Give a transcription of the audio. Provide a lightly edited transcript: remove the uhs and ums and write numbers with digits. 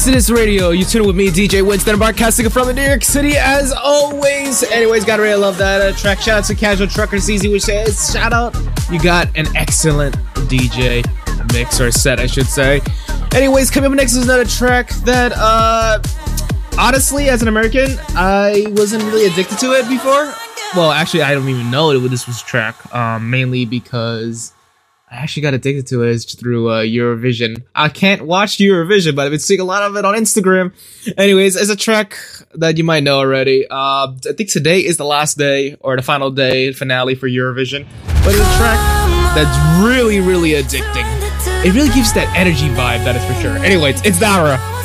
Exodus Radio, you tune in with me, DJ Winston, broadcasting from New York City as always. Anyways, gotta really love that track. Shout out to Casual Trucker CZ, which says, shout out, you got an excellent DJ mix, or set, I should say. Anyways, coming up next is another track that, honestly, as an American, I wasn't really addicted to it before. Well, actually, I don't even know this was a track, mainly because I actually got addicted to it through Eurovision. I can't watch Eurovision, but I've been seeing a lot of it on Instagram. Anyways, it's a track that you might know already. I think today is the last day, or the final day, finale for Eurovision. But it's a track that's really, really addicting. It really gives that energy vibe, that is for sure. Anyways, it's Dara.